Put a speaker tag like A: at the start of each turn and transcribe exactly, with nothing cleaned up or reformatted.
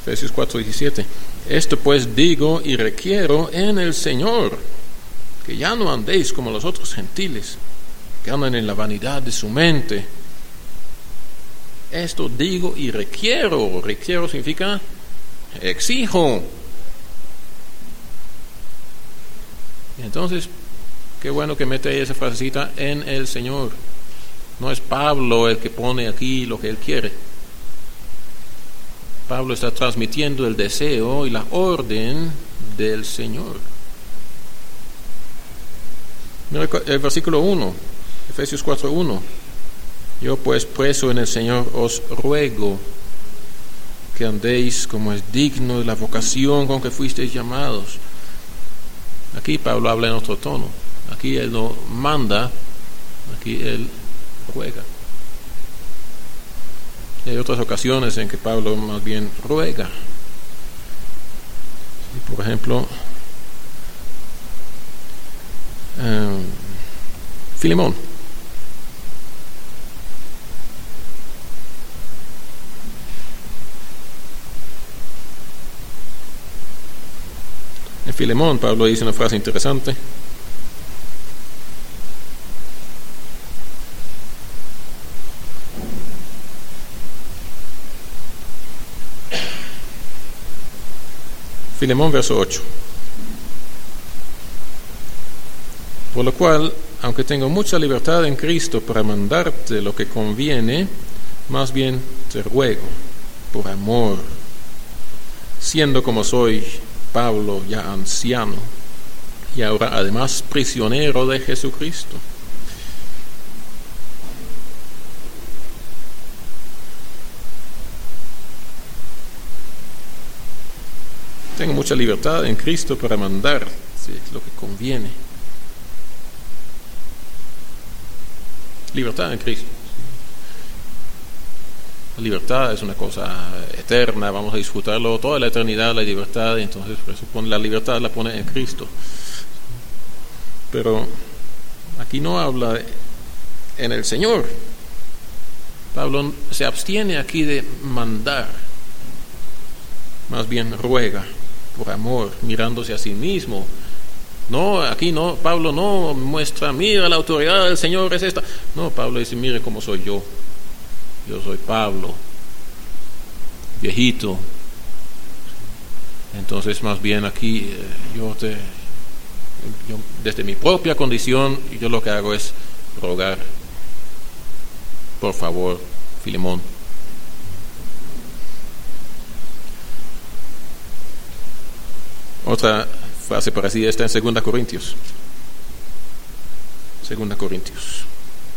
A: Efesios cuatro diecisiete. Esto pues digo y requiero en el Señor, que ya no andéis como los otros gentiles, que andan en la vanidad de su mente. Esto digo y requiero. Requiero significa exijo. Entonces, qué bueno que mete ahí esa frasecita, en el Señor. No es Pablo el que pone aquí lo que él quiere. Pablo está transmitiendo el deseo y la orden del Señor. Mira el versículo uno, Efesios cuatro uno. Yo pues preso en el Señor os ruego que andéis como es digno de la vocación con que fuisteis llamados. Aquí Pablo habla en otro tono. Aquí él no manda, aquí él ruega. Hay otras ocasiones en que Pablo más bien ruega. Por ejemplo, um, Filemón. En Filemón, Pablo dice una frase interesante. Filemón, verso ocho. Por lo cual, aunque tengo mucha libertad en Cristo para mandarte lo que conviene, más bien te ruego, por amor, siendo como soy, Pablo, ya anciano, y ahora además prisionero de Jesucristo. Tengo mucha libertad en Cristo para mandar, sí, lo que conviene. Libertad en Cristo. La libertad es una cosa eterna, vamos a disfrutarlo toda la eternidad, la libertad, y entonces por eso pone, la libertad la pone en Cristo. Pero aquí no habla de, en el Señor. Pablo se abstiene aquí de mandar, más bien ruega por amor, mirándose a sí mismo. No, aquí no, Pablo no muestra, mira, la autoridad del Señor es esta. No, Pablo dice, mire cómo soy yo. Yo soy Pablo, viejito. Entonces, más bien aquí, eh, yo te, yo, desde mi propia condición, yo lo que hago es rogar, por favor, Filemón. Otra frase parecida está en Segunda Corintios. Segunda Corintios.